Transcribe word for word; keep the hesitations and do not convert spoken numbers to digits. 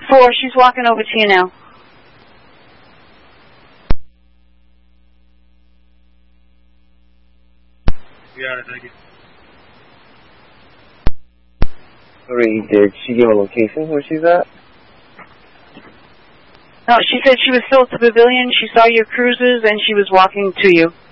Four, she's walking over to you now. Yeah, thank you. Three, did she give a location where she's at? No, she said she was still at the pavilion, she saw your cruisers, and she was walking to you.